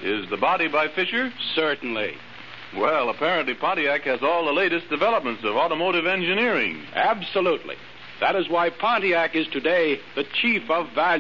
Is the body by Fisher? Certainly. Well, apparently Pontiac has all the latest developments of automotive engineering. Absolutely. That is why Pontiac is today the chief of value.